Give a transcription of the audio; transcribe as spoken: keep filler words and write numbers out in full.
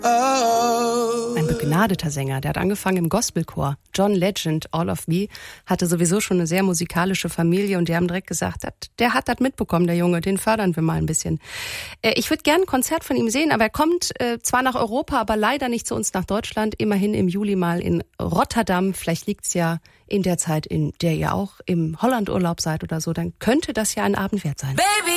Ein begnadeter Sänger, der hat angefangen im Gospelchor. John Legend, All of Me, hatte sowieso schon eine sehr musikalische Familie und die haben direkt gesagt, der hat das mitbekommen, der Junge, den fördern wir mal ein bisschen. Ich würde gerne ein Konzert von ihm sehen, aber er kommt zwar nach Europa, aber leider nicht zu uns nach Deutschland, immerhin im Juli mal in Rotterdam. Vielleicht liegt's ja in der Zeit, in der ihr auch im Hollandurlaub seid oder so, dann könnte das ja ein Abend wert sein. Baby.